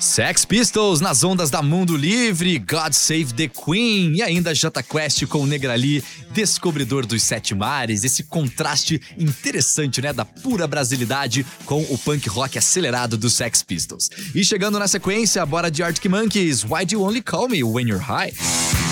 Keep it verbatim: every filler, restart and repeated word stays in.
Sex Pistols nas ondas da Mundo Livre, God Save the Queen e ainda Jota Quest com Negrali, Descobridor dos Sete Mares, esse contraste interessante, né, da pura brasilidade com o punk rock acelerado dos Sex Pistols. E chegando na sequência, bora de Arctic Monkeys, Why Do You Only Call Me When You're High?